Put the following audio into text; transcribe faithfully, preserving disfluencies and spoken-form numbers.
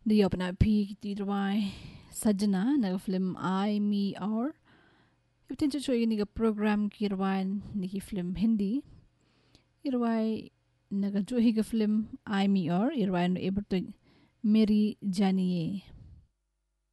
Dia अपना भी तिरवाई सजना नग film I Me Or Ibtin cho choy ni program ki irwan ni film Hindi irwai naga jo hi film I Me Or irwai no eberto Meri Janiye